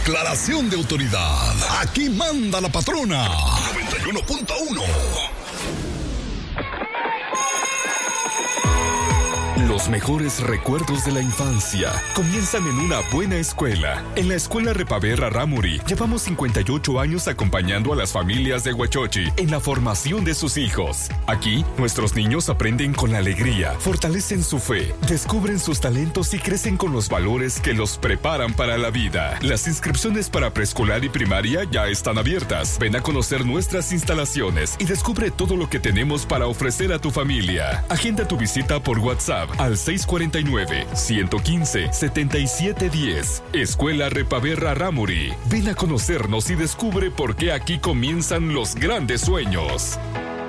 Declaración de autoridad. Aquí manda la patrona. 91.1. Los mejores recuerdos de la infancia comienzan en una buena escuela. En la Escuela Repaber Rarámuri llevamos 58 años acompañando a las familias de Huachochi en la formación de sus hijos. Aquí, nuestros niños aprenden con alegría, fortalecen su fe, descubren sus talentos y crecen con los valores que los preparan para la vida. Las inscripciones para preescolar y primaria ya están abiertas. Ven a conocer nuestras instalaciones y descubre todo lo que tenemos para ofrecer a tu familia. Agenda tu visita por WhatsApp al 649-115-7710. Escuela Repaber Rarámuri. Ven a conocernos y descubre por qué aquí comienzan los grandes sueños.